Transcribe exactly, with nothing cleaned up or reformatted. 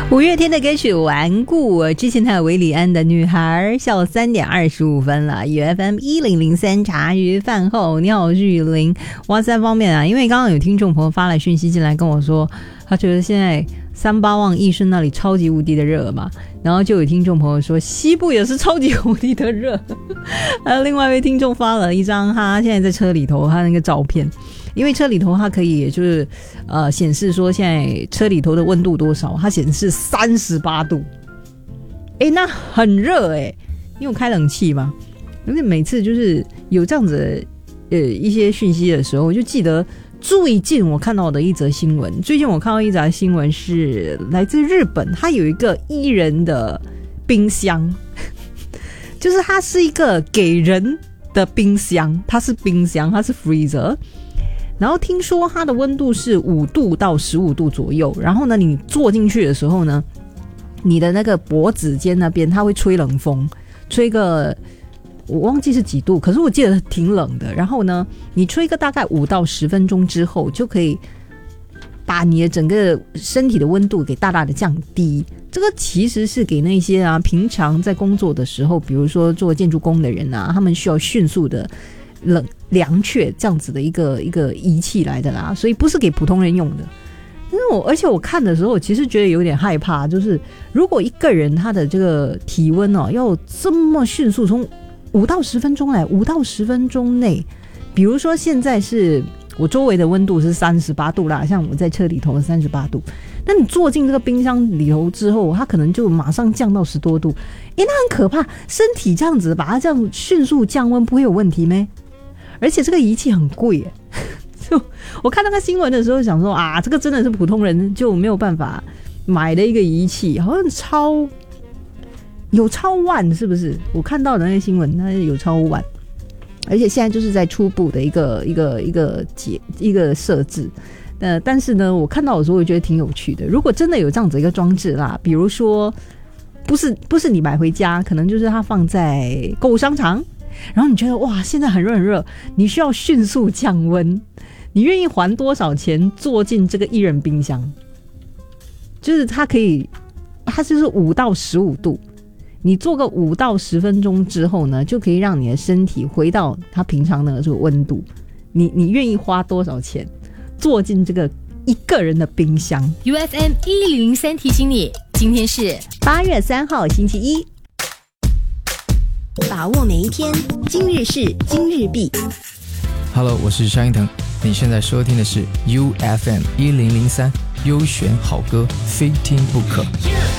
五月天的歌曲《顽固》，之前还有韦礼安的《女孩》，下午三点二十五分了。U F M 一零零三茶余饭后，你好，我是雨林。哇塞，方面啊，因为刚刚有听众朋友发来讯息进来跟我说，他觉得现在三八望义顺那里超级无敌的热嘛，然后就有听众朋友说西部也是超级无敌的热。还有另外一位听众发了一张他现在在车里头他那个照片。因为车里头它可以就是呃显示说现在车里头的温度多少，它显示三十八度，哎，那很热哎，因为我开冷气嘛，而且每次就是有这样子的呃一些讯息的时候，我就记得最近我看到的一则新闻，最近我看到一则新闻是来自日本，它有一个一人的冰箱，就是它是一个给人的冰箱，它是冰箱，它是 freezer。然后听说它的温度是五度到十五度左右，然后呢你坐进去的时候呢，你的那个脖子间那边它会吹冷风，吹个我忘记是几度，可是我记得挺冷的。然后呢你吹个大概五到十分钟之后，就可以把你的整个身体的温度给大大的降低。这个其实是给那些啊平常在工作的时候，比如说做建筑工的人啊，他们需要迅速的冷凉却这样子的一个一个仪器来的啦，所以不是给普通人用的。但是我而且我看的时候，我其实觉得有点害怕，就是如果一个人他的这个体温哦要这么迅速，从五到十分钟来，五到十分钟内，比如说现在是我周围的温度是三十八度啦，像我在车里头三十八度，那你坐进这个冰箱里头之后，它可能就马上降到十多度，诶，那很可怕，身体这样子把它这样迅速降温不会有问题咩？而且这个仪器很贵耶，就我看那个新闻的时候想说啊，这个真的是普通人就没有办法买的一个仪器，好像超有超万，是不是？我看到的那个新闻它有超万，而且现在就是在初步的一个一个一个解一个设置。呃，但是呢，我看到的时候我觉得挺有趣的。如果真的有这样子一个装置啦，比如说不是不是你买回家，可能就是它放在购物商场。然后你觉得哇，现在很热很热，你需要迅速降温，你愿意还多少钱坐进这个一人冰箱？就是它可以，它就是五到十五度，你坐个五到十分钟之后呢，就可以让你的身体回到它平常的这个温度。你你愿意花多少钱坐进这个一个人的冰箱 ？U F M 一零零三提醒你，今天是八月三号星期一。 把握每一天，今日事今日毕。 Hello， 我是张一腾，你现在收听的是 U F M 一零零三优选好歌，非听不可。